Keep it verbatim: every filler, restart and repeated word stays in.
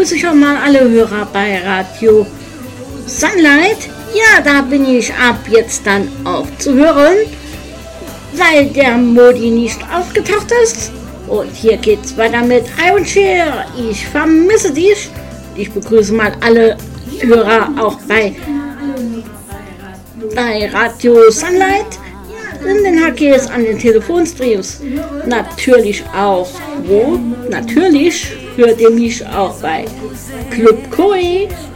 begrüße schon mal alle Hörer bei Radio Sunlight. Ja, da bin ich ab jetzt dann auch zu hören, weil der Modi nicht aufgetaucht ist. Und hier geht's weiter mit Iron Shear. Ich vermisse dich. Ich begrüße mal alle Hörer auch bei, bei Radio Sunlight. In den H Gs, an den Telefonstreams. Natürlich auch wo? Natürlich hört ihr mich auch bei Club Koi